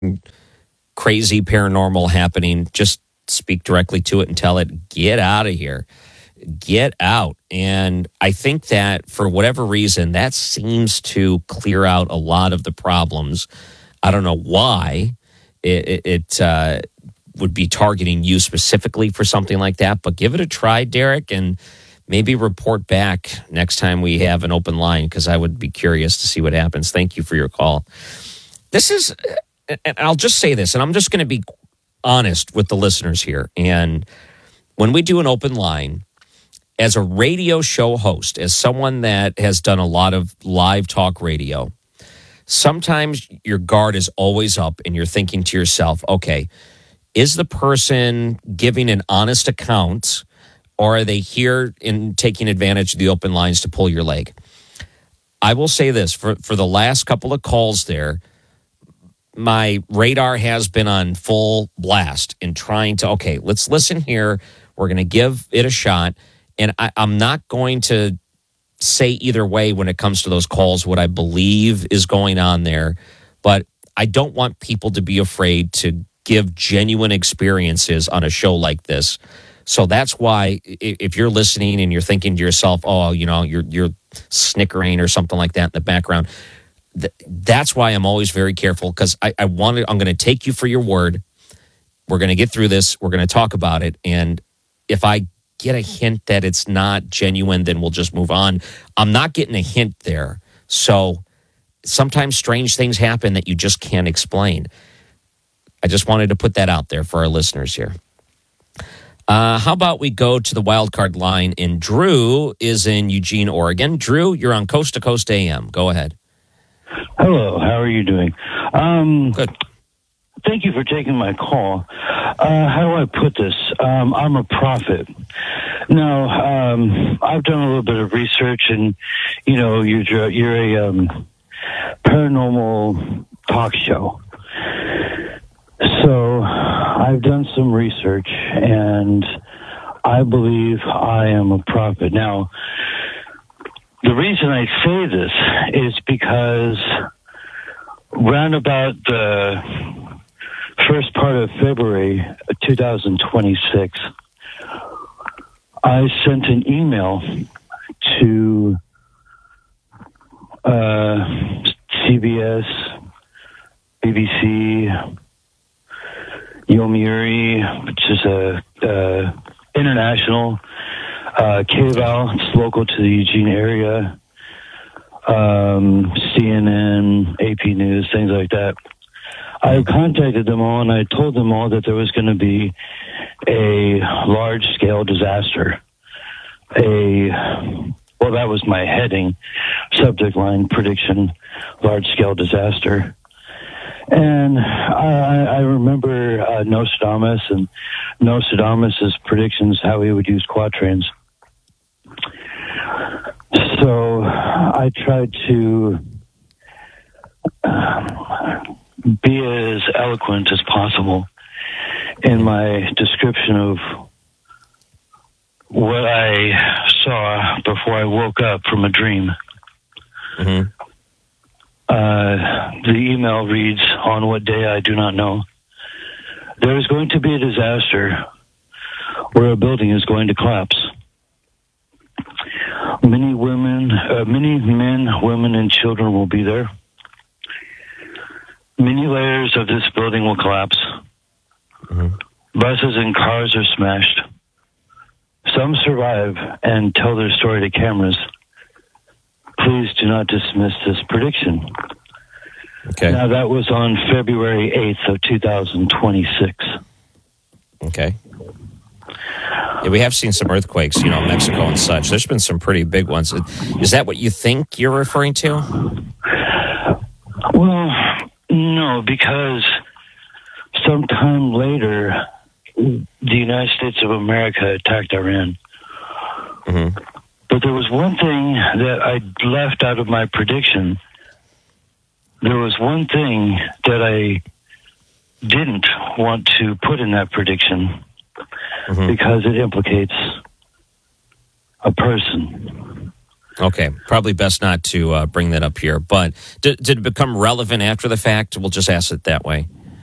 crazy paranormal happening, just speak directly to it and tell it, get out of here. Get out. And I think that for whatever reason, that seems to clear out a lot of the problems. I don't know why it would be targeting you specifically for something like that, but give it a try, Derek, and maybe report back next time we have an open line, because I would be curious to see what happens. Thank you for your call. This is, and I'll just say this, and I'm just going to be honest with the listeners here. And when we do an open line, as a radio show host, as someone that has done a lot of live talk radio, sometimes your guard is always up and you're thinking to yourself, okay, is the person giving an honest account, or are they here in taking advantage of the open lines to pull your leg? I will say this, for the last couple of calls there, my radar has been on full blast in trying to, okay, let's listen here. We're going to give it a shot. And I'm not going to say either way when it comes to those calls what I believe is going on there. But I don't want people to be afraid to give genuine experiences on a show like this. So that's why if you're listening and you're thinking to yourself, oh, you know, you're snickering or something like that in the background, that's why I'm always very careful, because I'm going to take you for your word. We're going to get through this. We're going to talk about it. And if I get a hint that it's not genuine, then we'll just move on. I'm not getting a hint there. So sometimes strange things happen that you just can't explain. I just wanted to put that out there for our listeners here. How about we go to the wild card line, and Drew is in Eugene, Oregon. Drew, you're on Coast to Coast AM. Go ahead. Hello, how are you doing? Good. Thank you for taking my call. How do I put this? I'm a prophet. Now, I've done a little bit of research, and you know, you're a paranormal talk show. So I've done some research, and I believe I am a prophet. Now, the reason I say this is because round about the first part of February 2026, I sent an email to CBS, BBC, Yomiuri, which is a international KVAL. It's local to the Eugene area. CNN, AP News, things like that. I contacted them all, and I told them all that there was going to be a large-scale disaster. Well, that was my heading, subject line prediction, large-scale disaster. And I remember Nostradamus and Nostradamus' predictions, how he would use quatrains. So I tried to be as eloquent as possible in my description of what I saw before I woke up from a dream. Mm-hmm. The email reads, on what day I do not know. There is going to be a disaster where a building is going to collapse. Many men, women, and children will be there. Many layers of this building will collapse. Mm-hmm. Buses and cars are smashed. Some survive and tell their story to cameras. Please do not dismiss this prediction. Okay. Now, that was on February 8th of 2026. Okay. Yeah, we have seen some earthquakes, you know, Mexico and such. There's been some pretty big ones. Is that what you think you're referring to? Well, no, because sometime later, the United States of America attacked Iran. Mm-hmm. But there was one thing that I left out of my prediction. There was one thing that I didn't want to put in that prediction, mm-hmm. because it implicates a person. Okay, probably best not to bring that up here. But did it become relevant after the fact? We'll just ask it that way.